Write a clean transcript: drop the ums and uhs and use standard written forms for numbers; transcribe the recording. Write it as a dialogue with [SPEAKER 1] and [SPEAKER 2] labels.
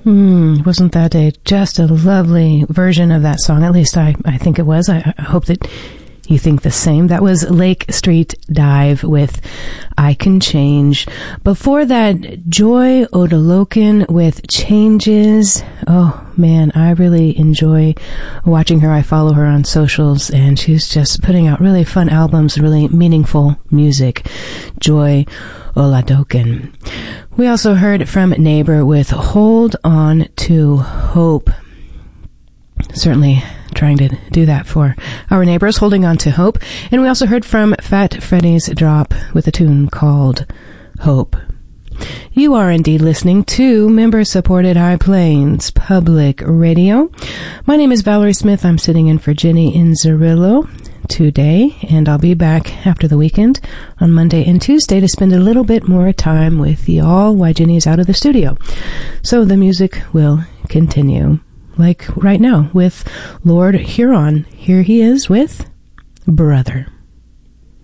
[SPEAKER 1] Wasn't that just a lovely version of that song? At least I think it was. I hope that you think the same. That was Lake Street Dive with I Can Change. Before that, Joy Odolokin with Changes. Oh man, I really enjoy watching her. I follow her on socials, and she's just putting out really fun albums, really meaningful music. Joy Oladokin. We also heard from Neighbor with Hold On to Hope. Certainly trying to do that for our neighbors, holding on to hope. And we also heard from Fat Freddy's Drop with a tune called Hope. You are indeed listening to member-supported High Plains Public Radio. My name is Valerie Smith. I'm sitting in for Jenny in Zerillo today, and I'll be back after the weekend on Monday and Tuesday to spend a little bit more time with y'all while Jenny is out of the studio. So the music will continue, like right now with Lord Huron. Here he is with Brother.